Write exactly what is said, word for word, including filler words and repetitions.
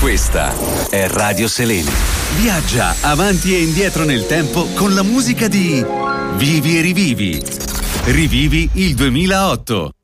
Questa è Radio Selene. Viaggia avanti e indietro nel tempo con la musica di Vivi e rivivi. Rivivi il duemilaotto.